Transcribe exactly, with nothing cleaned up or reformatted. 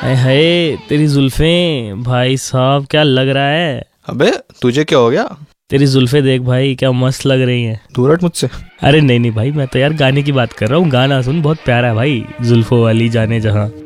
हाय हाय तेरी जुल्फें भाई साहब, क्या लग रहा है। अबे तुझे क्या हो गया? तेरी जुल्फें देख भाई, क्या मस्त लग रही हैं। दूर हट मुझसे। अरे नहीं नहीं भाई, मैं तो यार गाने की बात कर रहा हूँ। गाना सुन, बहुत प्यारा है भाई, जुल्फों वाली जाने जहाँ।